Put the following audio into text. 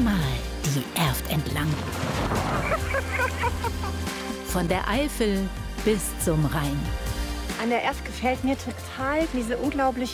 Einmal die Erft entlang. Von der Eifel bis zum Rhein. An der Erft gefällt mir total diese unglaubliche